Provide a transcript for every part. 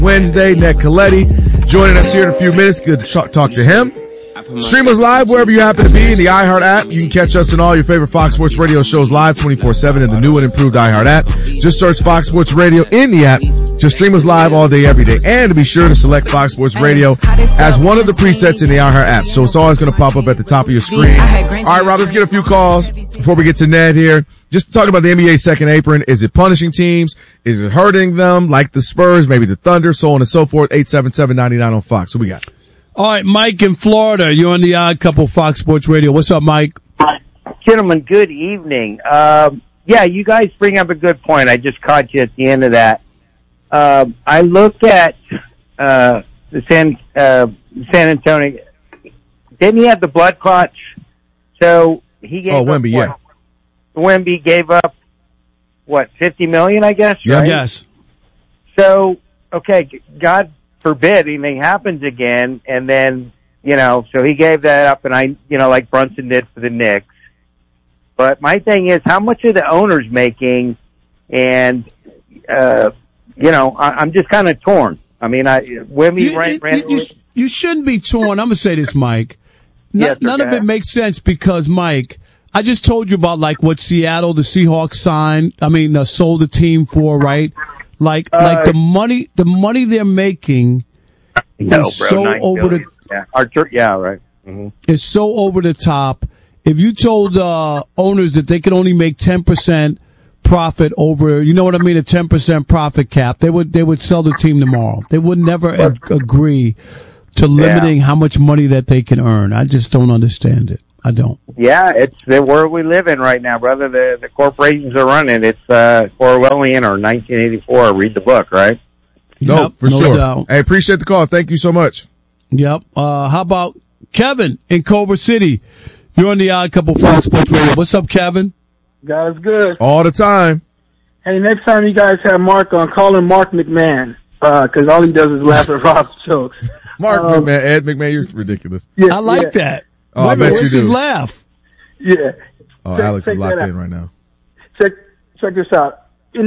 Wednesday. Ned Coletti joining us here in a few minutes. Good to talk to him. Stream us live wherever you happen to be in the iHeart app. You can catch us in all your favorite Fox Sports Radio shows live 24/7 in the new and improved iHeart app. Just search Fox Sports Radio in the app. Just stream us live all day, every day. And to be sure to select Fox Sports Radio as one of the presets in the iHeart app. So it's always going to pop up at the top of your screen. All right, Rob, let's get a few calls before we get to Ned here. Just talking about the NBA second apron. Is it punishing teams? Is it hurting them like the Spurs, maybe the Thunder, so on and so forth? 877-99 on Fox. What we got? All right, Mike in Florida. You're on the Odd Couple Fox Sports Radio. What's up, Mike? Gentlemen, good evening. Yeah, you guys bring up a good point. I just caught you at the end of that. I look at the San Antonio. Didn't he have the blood clots? So he gave Wemby, yeah. Wemby gave up, $50 million, I guess, Yeah, right? yes. So, okay, God forbid anything happens again, and then, so he gave that up, and like Brunson did for the Knicks. But my thing is, how much are the owners making? And, I'm just kind of torn. I mean, you shouldn't be torn. I'm going to say this, Mike. None of it makes sense because, Mike, I just told you about what Seattle, the Seahawks sold the team for, right? Like the money they're making is so over the right. Mm-hmm. It's so over the top. If you told owners that they could only make 10% profit over, you know what I mean, a 10% profit cap, they would sell the team tomorrow. They would never agree to limiting how much money that they can earn. I just don't understand it. I don't. Yeah, it's the world we live in right now, brother. The corporations are running. It's Orwellian or 1984. Read the book, right? No, Yep, for sure. doubt. Hey, appreciate the call. Thank you so much. Yep. How about Kevin in Culver City? You're on the Odd Couple Fox Sports Radio. What's up, Kevin? God is good. All the time. Hey, next time you guys have Mark on, call him Mark McMahon, because all he does is laugh at Rob's jokes. Mark McMahon, Ed McMahon, you're ridiculous. Yeah, I like that. Oh, I bet you where's do. his laugh? Yeah. Oh, Alex is locked in right now. Check this out. In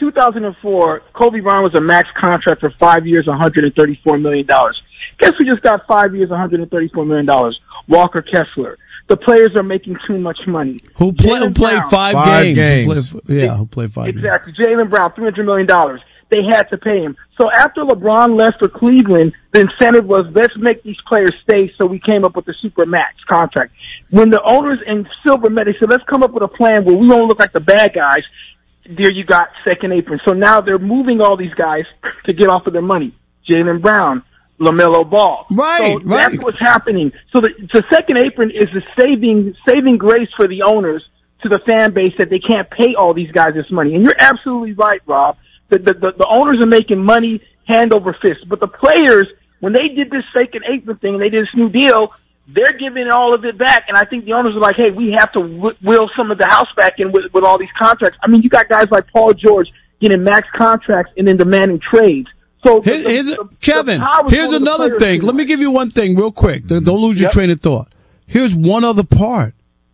2004, Kobe Bryant was a max contract for 5 years, $134 million. Guess who just got 5 years, $134 million? Walker Kessler. The players are making too much money. Who played five games? Who played 5 games? Exactly. Jaylen Brown, $300 million. They had to pay him. So after LeBron left for Cleveland, the incentive was, let's make these players stay, so we came up with the super max contract. When the owners in Silver met, they said, let's come up with a plan where we don't look like the bad guys. There you got second apron. So now they're moving all these guys to get off of their money. Jaylen Brown, LaMelo Ball. Right. That's what's happening. So the second apron is the saving grace for the owners to the fan base that they can't pay all these guys this money. And you're absolutely right, Rob. The owners are making money hand over fist. But the players, when they did this second apron thing and they did this new deal, they're giving all of it back. And I think the owners are like, hey, we have to will some of the house back in with all these contracts. I mean, you got guys like Paul George getting max contracts and then demanding trades. So Kevin, here's another thing. Let me give you one thing real quick. Don't lose your train of thought. Here's one other part.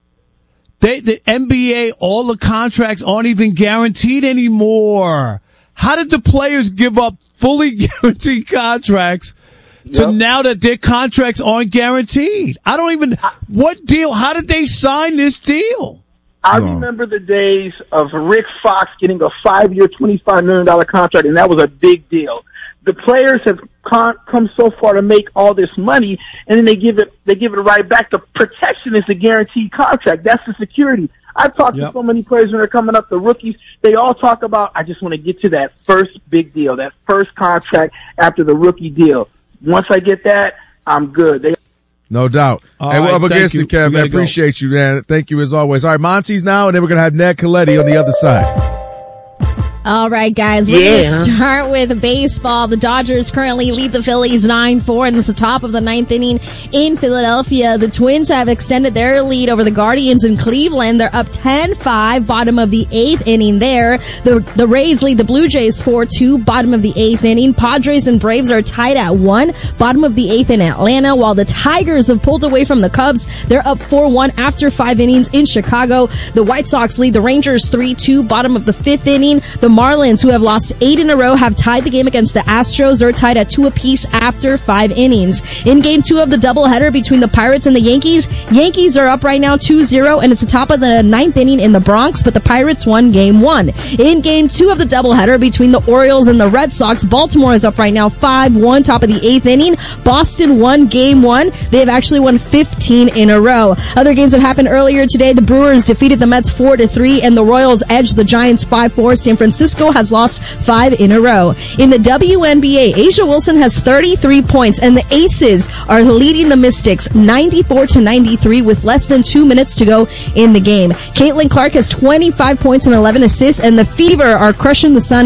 The NBA, all the contracts aren't even guaranteed anymore. How did the players give up fully guaranteed contracts to now that their contracts aren't guaranteed? What deal? How did they sign this deal? I remember the days of Rick Fox getting a 5-year, $25 million contract, and that was a big deal. The players have come so far to make all this money, and then they give it right back. The protection is the guaranteed contract. That's the security. I've talked to so many players when they're coming up, the rookies, they all talk about, I just want to get to that first big deal, that first contract after the rookie deal. Once I get that, I'm good. No doubt. Hey, we're up against it, Kevin. I appreciate you, man. Thank you as always. All right, Monty's now, and then we're going to have Ned Coletti on the other side. All right, guys, we're going to start with baseball. The Dodgers currently lead the Phillies 9-4, and it's the top of the ninth inning in Philadelphia. The Twins have extended their lead over the Guardians in Cleveland. They're up 10-5, bottom of the eighth inning there. The Rays lead the Blue Jays 4-2, bottom of the eighth inning. Padres and Braves are tied at 1, bottom of the eighth in Atlanta, while the Tigers have pulled away from the Cubs. They're up 4-1 after 5 innings in Chicago. The White Sox lead the Rangers 3-2, bottom of the fifth inning. The Marlins, who have lost 8 in a row, have tied the game against the Astros. They're tied at 2 apiece after 5 innings. In Game 2 of the doubleheader between the Pirates and the Yankees are up right now 2-0, and it's the top of the 9th inning in the Bronx, but the Pirates won Game 1. In Game 2 of the doubleheader between the Orioles and the Red Sox, Baltimore is up right now 5-1, top of the 8th inning. Boston won Game 1. They have actually won 15 in a row. Other games that happened earlier today, the Brewers defeated the Mets 4-3, and the Royals edged the Giants 5-4. San Francisco has lost 5 in a row. In the WNBA, A'ja Wilson has 33 points, and the Aces are leading the Mystics 94-93 with less than 2 minutes to go in the game. Caitlin Clark has 25 points and 11 assists, and the Fever are crushing the Sun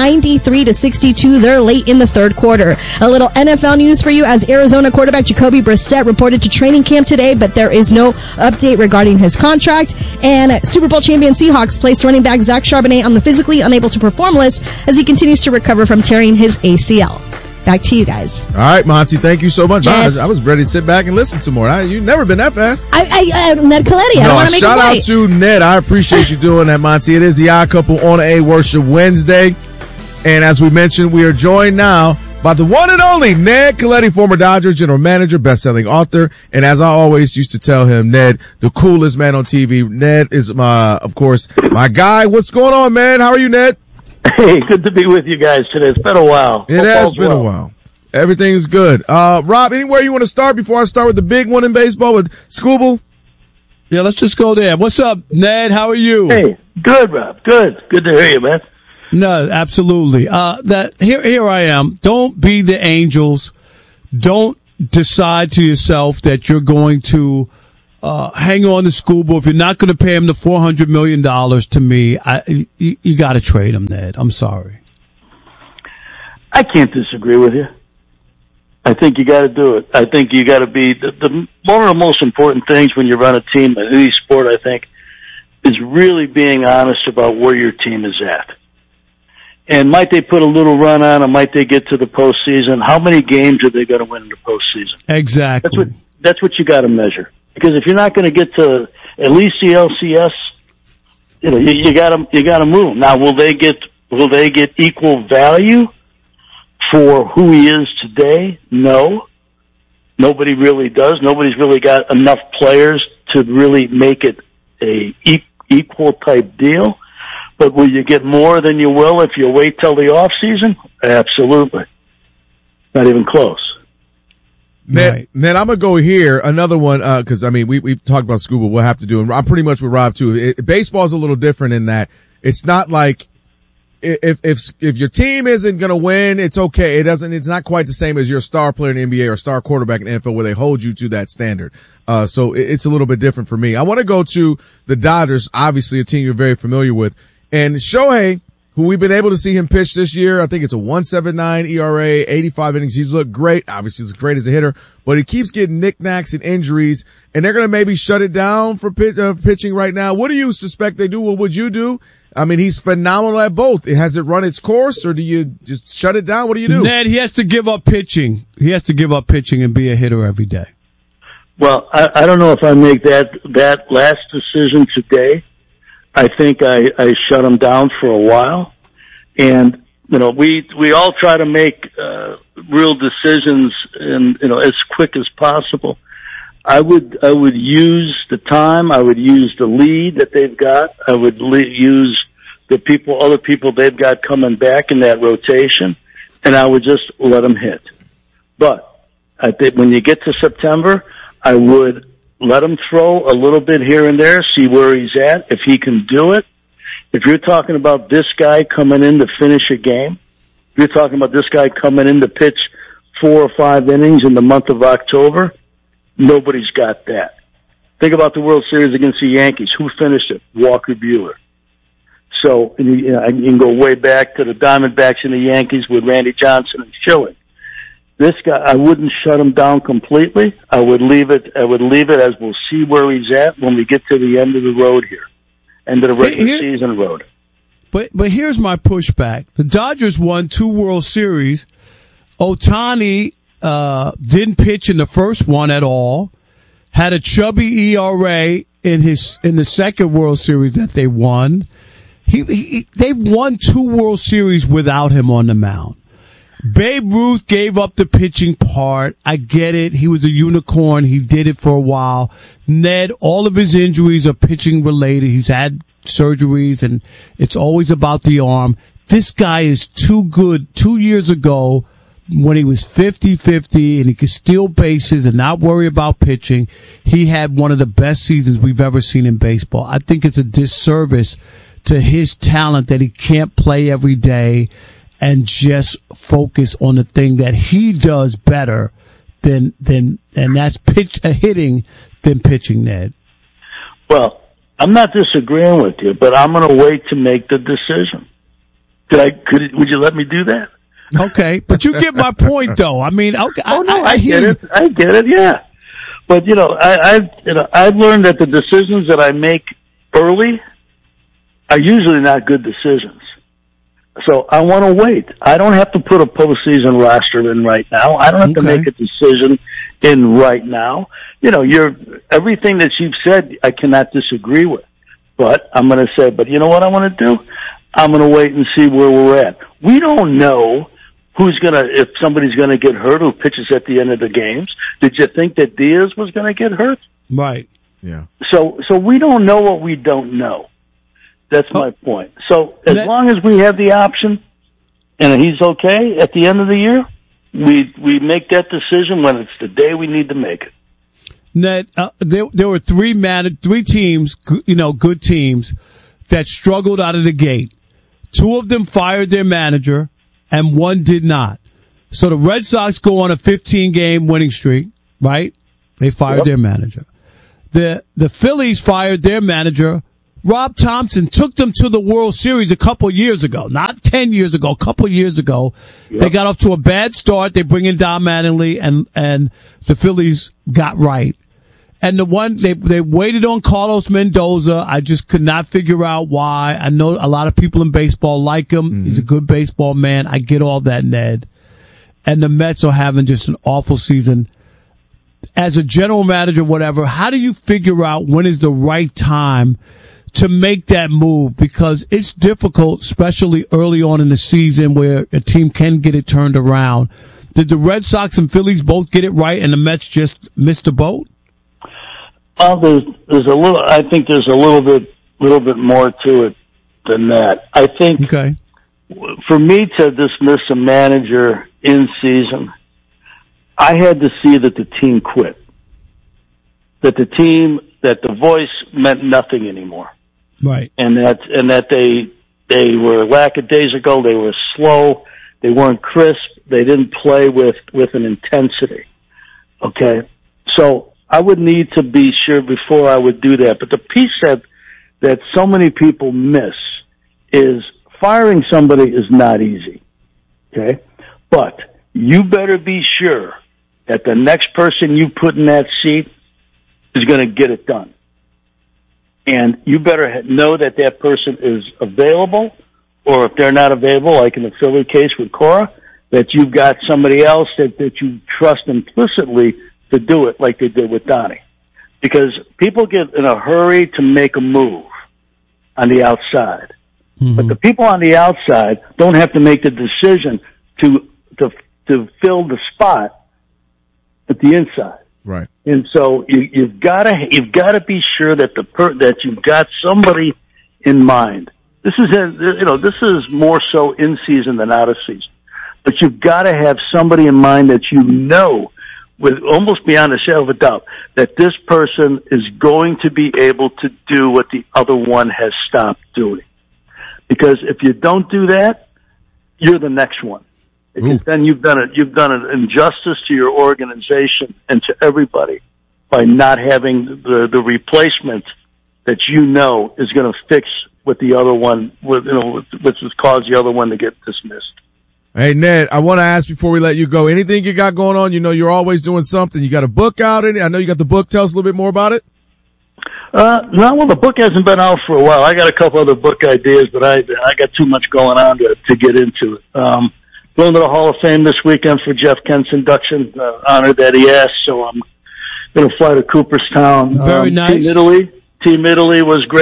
93-62. They're late in the third quarter. A little NFL news for you, as Arizona quarterback Jacoby Brissett reported to training camp today, but there is no update regarding his contract. And Super Bowl champion Seahawks placed running back Zach Charbonnet on the physically unable to perform list as he continues to recover from tearing his ACL. Back to you guys. All right, Monty, thank you so much. Yes. I was ready to sit back and listen to more. You've never been that fast. Ned Coletti. I don't want to make shout a out to Ned. I appreciate you doing that, Monty. It is the Odd Couple on A Worship Wednesday. And as we mentioned, we are joined now by the one and only Ned Coletti, former Dodgers general manager, best-selling author. And as I always used to tell him, Ned, the coolest man on TV. Ned is, of course, my guy. What's going on, man? How are you, Ned? Hey, good to be with you guys today. It's been a while. It has been a while. Everything's good. Rob, anywhere you want to start before I start with the big one in baseball with Scooble? Yeah, let's just go there. What's up, Ned? How are you? Hey, good, Rob. Good. Good to hear you, man. No, absolutely. Here I am. Don't be the Angels. Don't decide to yourself that you're going to hang on to Scooble. If you're not going to pay him the $400 million to me, you got to trade him, Ned. I'm sorry. I can't disagree with you. I think you got to do it. I think you got to be one of the most important things when you run a team in any sport, I think, is really being honest about where your team is at. And might they put a little run on, or might they get to the postseason? How many games are they going to win in the postseason? Exactly. That's what you got to measure. Because if you're not going to get to at least the LCS, you got to move them. Now, will they get equal value for who he is today? No. Nobody really does. Nobody's really got enough players to really make it a equal type deal. But will you get more than you will if you wait till the off season? Absolutely. Not even close. Ned, I'm gonna go here. Another one, cause we've talked about Scuba. We'll have to do, and I'm pretty much with Rob too. Baseball's a little different in that it's not like, if your team isn't gonna win, it's okay. It's not quite the same as your star player in the NBA or star quarterback in the NFL where they hold you to that standard. So it's a little bit different for me. I want to go to the Dodgers, obviously a team you're very familiar with. And Shohei, who we've been able to see him pitch this year, I think it's a 1.79 ERA, 85 innings. He's looked great. Obviously, he's great as a hitter, but he keeps getting knickknacks and injuries, and they're going to maybe shut it down for pitching right now. What do you suspect they do? What would you do? I mean, he's phenomenal at both. Has it run its course, or do you just shut it down? What do you do? Ned, he has to give up pitching. He has to give up pitching and be a hitter every day. Well, I don't know if I make that last decision today. I think I shut him down for a while. And, we all try to make, real decisions as quick as possible. I would use the time. I would use the lead that they've got. I would use other people they've got coming back in that rotation, and I would just let them hit. But I think when you get to September, I would let him throw a little bit here and there, see where he's at, if he can do it. If you're talking about this guy coming in to finish a game, if you're talking about this guy coming in to pitch 4 or 5 innings in the month of October, nobody's got that. Think about the World Series against the Yankees. Who finished it? Walker Buehler. So, you can go way back to the Diamondbacks and the Yankees with Randy Johnson and Schilling. This guy, I wouldn't shut him down completely. I would leave it as we'll see where he's at when we get to the end of the road here. End of the regular season road. But here's my pushback. The Dodgers won 2 World Series. Ohtani didn't pitch in the first one at all. Had a chubby ERA in the second World Series that they won. They've won 2 World Series without him on the mound. Babe Ruth gave up the pitching part. I get it. He was a unicorn. He did it for a while. Ned, all of his injuries are pitching related. He's had surgeries, and it's always about the arm. This guy is too good. 2 years ago, when he was 50-50 and he could steal bases and not worry about pitching, he had one of the best seasons we've ever seen in baseball. I think it's a disservice to his talent that he can't play every day and just focus on the thing that he does better than and that's hitting than pitching, Ned. Well, I'm not disagreeing with you, but I'm going to wait to make the decision. Would you let me do that? Okay, but you get my point, though. I mean, okay, I get it. I get it. Yeah, but I've learned that the decisions that I make early are usually not good decisions. So I want to wait. I don't have to put a postseason roster in right now. I don't have to make a decision in right now. Everything that you've said, I cannot disagree with. But I'm going to say, but you know what I want to do? I'm going to wait and see where we're at. We don't know if somebody's going to get hurt who pitches at the end of the games. Did you think that Diaz was going to get hurt? Right. Yeah. So we don't know what we don't know. That's my point. So as long as we have the option and he's okay at the end of the year, we make that decision when it's the day we need to make it. Ned, there were three teams, good teams that struggled out of the gate. 2 of them fired their manager and 1 did not. So the Red Sox go on a 15-game winning streak, right? They fired their manager. The Phillies fired their manager. Rob Thompson took them to the World Series a couple years ago, not 10 years ago, a couple years ago. Yep. They got off to a bad start. They bring in Don Mattingly and the Phillies got right. And they waited on Carlos Mendoza. I just could not figure out why. I know a lot of people in baseball like him. Mm-hmm. He's a good baseball man. I get all that, Ned. And the Mets are having just an awful season. As a general manager, whatever, how do you figure out when is the right time to make that move? Because it's difficult, especially early on in the season where a team can get it turned around. Did the Red Sox and Phillies both get it right and the Mets just missed the boat? Well, I think there's a little bit more to it than that. I think for me to dismiss a manager in season, I had to see that the team quit. That the voice meant nothing anymore. Right. And that they were lackadaisical, they were slow, they weren't crisp, they didn't play with an intensity. Okay? So I would need to be sure before I would do that. But the piece that so many people miss is firing somebody is not easy. Okay? But you better be sure that the next person you put in that seat is going to get it done. And you better know that person is available, or if they're not available, like in the Philly case with Cora, that you've got somebody else that you trust implicitly to do it like they did with Donnie. Because people get in a hurry to make a move on the outside. Mm-hmm. But the people on the outside don't have to make the decision to fill the spot at the inside. Right. And so you've got to be sure that that you've got somebody in mind. This is more so in season than out of season. But you've got to have somebody in mind that with almost beyond a shadow of a doubt, that this person is going to be able to do what the other one has stopped doing. Because if you don't do that, you're the next one. Because then you've done an injustice to your organization and to everybody by not having the replacement that is going to fix what the other one, which has caused the other one to get dismissed. Hey, Ned, I want to ask before we let you go, anything you got going on? You're always doing something. You got a book out? I know you got the book. Tell us a little bit more about it. No, well, the book hasn't been out for a while. I got a couple other book ideas, but I got too much going on to get into it. Going to the Hall of Fame this weekend for Jeff Kent's induction, honor that he asked, so I'm going to fly to Cooperstown. Very nice. Team Italy was great,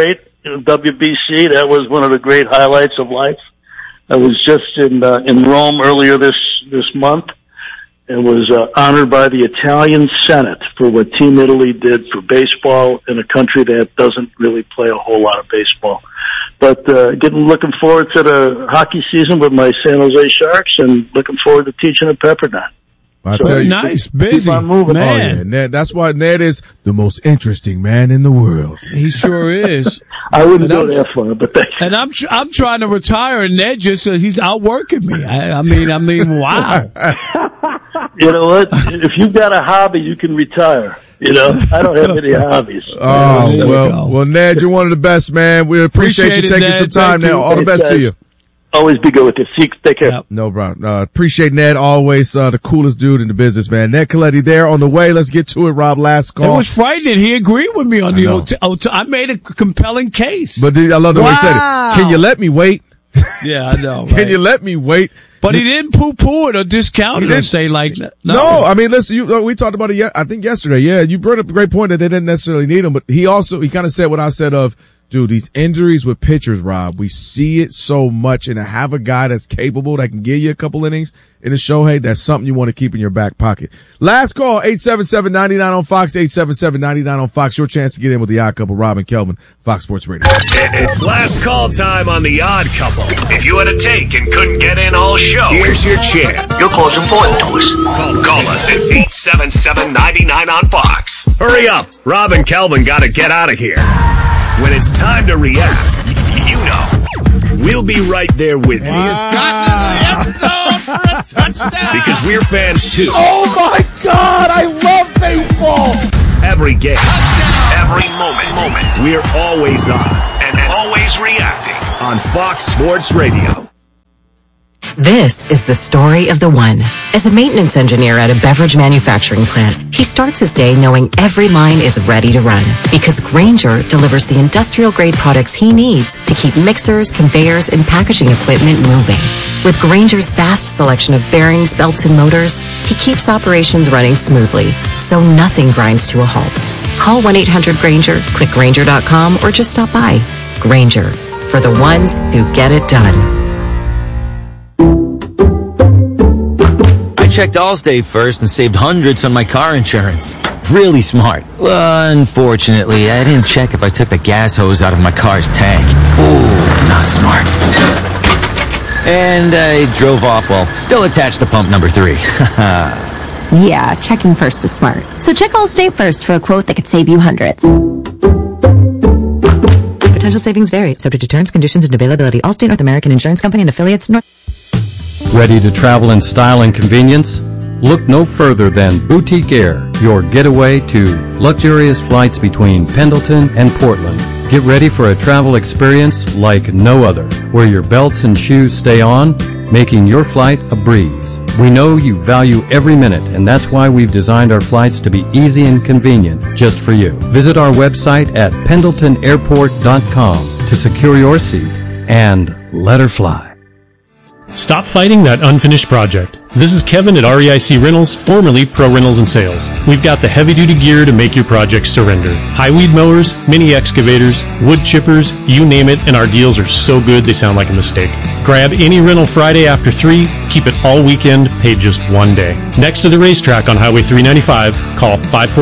WBC. That was one of the great highlights of life. I was just in Rome earlier this month and was honored by the Italian Senate for what Team Italy did for baseball in a country that doesn't really play a whole lot of baseball. But looking forward to the hockey season with my San Jose Sharks and looking forward to teaching at Pepperdine. I tell you, nice, busy man. Oh, yeah. Ned, that's why Ned is the most interesting man in the world. He sure is. I wouldn't go that far, but thanks. And I'm trying to retire, and Ned just says he's outworking me. I mean, wow. You know what? If you've got a hobby, you can retire. You know, I don't have any hobbies. Oh, well, Ned, you're one of the best, man. We appreciate you taking some time now. All the best to you. Always be good with you. Take care. Yep. No problem. Appreciate Ned, always the coolest dude in the business, man. Ned Colletti there on the way. Let's get to it, Rob. Last call. It was frightening. He agreed with me on the OT. I made a compelling case. But I love the way he said it. Can you let me wait? Yeah, I know. Right? Can you let me wait? But he didn't poo-poo it or discount it or say like, no. I mean, listen, we talked about it, I think yesterday. Yeah, you brought up a great point that they didn't necessarily need him, but he kind of said what I said of, dude, these injuries with pitchers, Rob, we see it so much, and to have a guy that's capable that can give you a couple innings in a Shohei, that's something you want to keep in your back pocket. Last call, 877-99 on Fox, 877-99 on Fox. Your chance to get in with the Odd Couple, Rob and Kelvin, Fox Sports Radio. It's last call time on the Odd Couple. If you had a take and couldn't get in all show, here's your chance. Your call's important to us. Call us at 877-99 on Fox. Hurry up. Rob and Kelvin got to get out of here. When it's time to react, you know, we'll be right there with you. He has gotten in the end zone for a touchdown. Because we're fans too. Oh my God, I love baseball. Every game, every moment, we're always on and always reacting on Fox Sports Radio. This is the story of the one. As a maintenance engineer at a beverage manufacturing plant, he starts his day knowing every line is ready to run because Grainger delivers the industrial-grade products he needs to keep mixers, conveyors, and packaging equipment moving. With Grainger's vast selection of bearings, belts, and motors, he keeps operations running smoothly, so nothing grinds to a halt. Call 1-800-GRAINGER, click Grainger.com, or just stop by. Grainger, for the ones who get it done. I checked Allstate first and saved hundreds on my car insurance. Really smart. Unfortunately, I didn't check if I took the gas hose out of my car's tank. Ooh, not smart. And I drove off while still attached to pump number 3. Yeah, checking first is smart. So check Allstate first for a quote that could save you hundreds. Potential savings vary, subject to terms, conditions, and availability. Allstate North American Insurance Company and affiliates. Ready to travel in style and convenience? Look no further than Boutique Air, your getaway to luxurious flights between Pendleton and Portland. Get ready for a travel experience like no other, where your belts and shoes stay on, making your flight a breeze. We know you value every minute, and that's why we've designed our flights to be easy and convenient just for you. Visit our website at pendletonairport.com to secure your seat and let her fly. Stop fighting that unfinished project. This is Kevin at REIC Rentals, formerly Pro Rentals and Sales. We've got the heavy-duty gear to make your project surrender. High weed mowers, mini excavators, wood chippers, you name it, and our deals are so good they sound like a mistake. Grab any rental Friday after 3, keep it all weekend, pay just one day. Next to the racetrack on Highway 395, call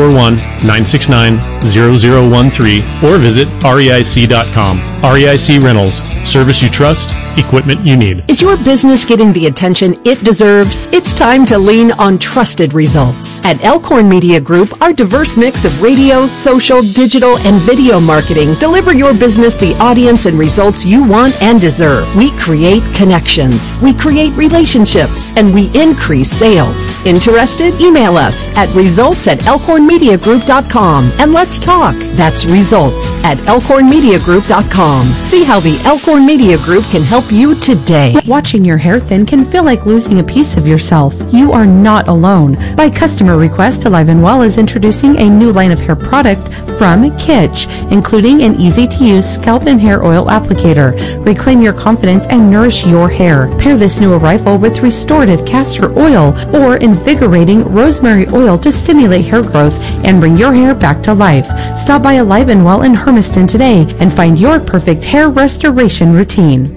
541-969-0013 or visit REIC.com. REIC Rentals. Service you trust, equipment you need. Is your business getting the attention it deserves? It's time to lean on trusted results. At Elkhorn Media Group, our diverse mix of radio, social, digital, and video marketing deliver your business the audience and results you want and deserve. We create connections, we create relationships, and we increase sales. Interested? Email us at results@elkhornmediagroup.com and let's talk. That's results@elkhornmediagroup.com. See how the Elkhorn Media Group can help you today. Watching your hair thin can feel like losing a piece of yourself. You are not alone. By customer request, Alive and Well is introducing a new line of hair product from Kitsch, including an easy-to-use scalp and hair oil applicator. Reclaim your confidence and nourish your hair. Pair this new arrival with restorative castor oil or invigorating rosemary oil to stimulate hair growth and bring your hair back to life. life. Stop by Alive and Well in Hermiston today and find your perfect hair restoration routine.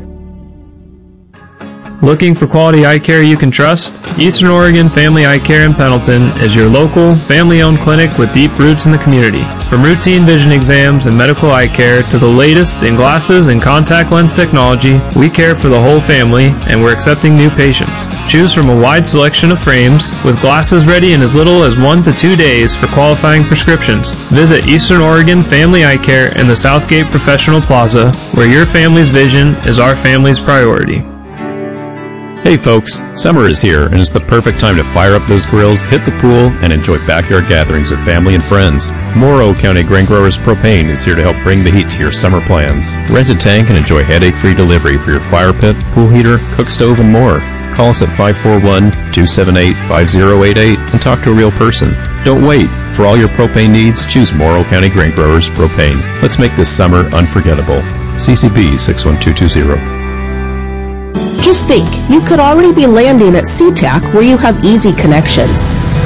Looking for quality eye care you can trust? Eastern Oregon Family Eye Care in Pendleton is your local, family-owned clinic with deep roots in the community. From routine vision exams and medical eye care to the latest in glasses and contact lens technology, we care for the whole family, and we're accepting new patients. Choose from a wide selection of frames, with glasses ready in as little as 1 to 2 days for qualifying prescriptions. Visit Eastern Oregon Family Eye Care in the Southgate Professional Plaza, where your family's vision is our family's priority. Hey folks, summer is here and it's the perfect time to fire up those grills, hit the pool, and enjoy backyard gatherings with family and friends. Morrow County Grain Growers Propane is here to help bring the heat to your summer plans. Rent a tank and enjoy headache-free delivery for your fire pit, pool heater, cook stove, and more. Call us at 541-278-5088 and talk to a real person. Don't wait. For all your propane needs, choose Morrow County Grain Growers Propane. Let's make this summer unforgettable. CCB 61220. Just think, you could already be landing at SeaTac where you have easy connections.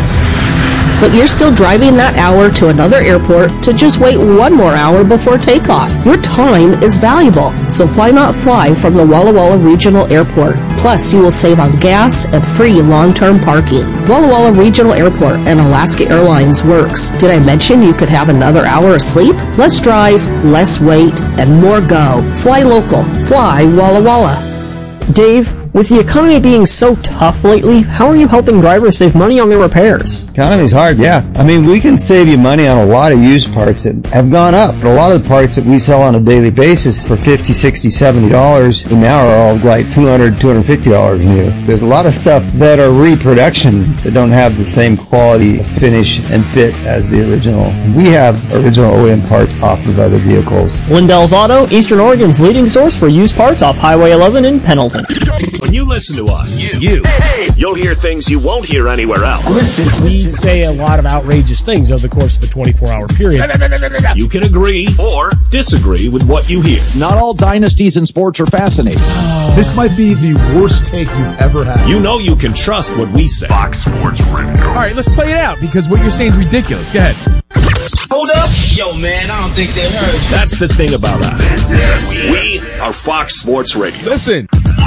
But you're still driving that hour to another airport to just wait 1 more hour before takeoff. Your time is valuable, so why not fly from the Walla Walla Regional Airport? Plus, you will save on gas and free long-term parking. Walla Walla Regional Airport and Alaska Airlines works. Did I mention you could have another hour of sleep? Less drive, less wait, and more go. Fly local. Fly Walla Walla. Dave, with the economy being so tough lately, how are you helping drivers save money on their repairs? Economy's hard, yeah. I mean, we can save you money on a lot of used parts that have gone up. But a lot of the parts that we sell on a daily basis for $50, $60, $70 now are all like $200, $250 new. There's a lot of stuff that are reproduction that don't have the same quality, finish, and fit as the original. We have original OEM parts off of other vehicles. Lindell's Auto, Eastern Oregon's leading source for used parts off Highway 11 in Pendleton. When you listen to us, you'll hear things you won't hear anywhere else. Listen, we say a lot of outrageous things over the course of a 24-hour period. You can agree or disagree with what you hear. Not all dynasties in sports are fascinating. This might be the worst take you've ever had. You know you can trust what we say. Fox Sports Radio. All right, let's play it out because what you're saying is ridiculous. Go ahead. Hold up. Yo, man, I don't think they heard you. That's the thing about us. We are Fox Sports Radio. Listen.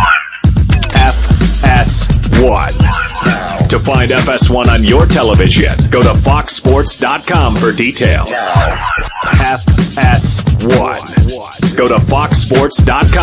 FS1. To find FS1 on your television, go to foxsports.com for details. FS1. Go to foxsports.com.